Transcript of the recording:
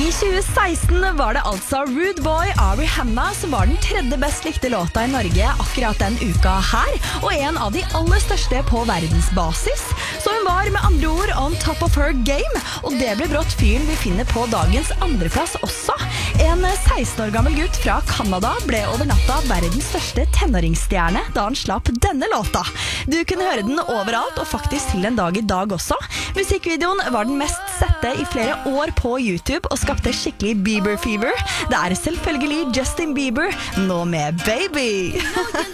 I 2016 var det altså Rude Boy av Rihanna som var den tredje best likte låta i Norge akkurat den uka her, og en av de aller største på verdensbasis. Så hun var med andre ord on top of her game, og det ble brått fyren vi finner på dagens andreplass også. En 16 år gammel gutt fra Canada ble over natta verdens største tenåringsstjerne da han slapp denne låta. Du kunne høre den overalt, og faktisk til en dag i dag også. Musikkvideoen var den mest sette i flere år på YouTube og skapte skikkelig Bieber-fever. Det er selvfølgelig Justin Bieber, nå med Baby.